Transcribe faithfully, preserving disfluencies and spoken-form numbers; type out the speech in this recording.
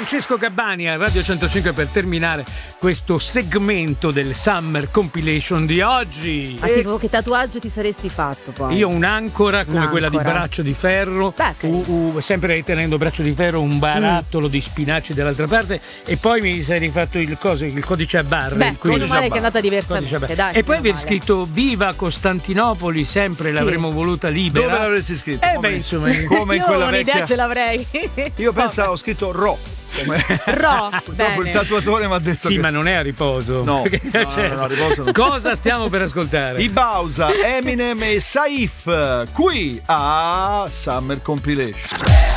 Francesco Gabbani a Radio centocinque per terminare questo segmento del Summer Compilation di oggi. Ma tipo che tatuaggio ti saresti fatto poi? Io un'ancora come Un'ancora. quella di Braccio di Ferro, Beh, u, u, sempre tenendo Braccio di Ferro, un barattolo mm. di spinaci dall'altra parte, e poi mi sarei fatto il, coso, il codice a barre. Beh, il codice meno male che è andata diversamente, dai. E poi aver male. scritto Viva Costantinopoli, sempre sì. l'avremmo voluta libera. Dove l'avresti scritto? Eh come, beh, insomma, come in Io quella un'idea vecchia... ce l'avrei. Io pensavo, ho scritto Ro. Come... Ro, purtroppo bene. il tatuatore mi ha detto sì, che... ma non è a riposo. No, Perché, no, cioè, no, no, a riposo no. Cosa stiamo per ascoltare? I Bausa, Eminem e Saif qui a Summer Compilation.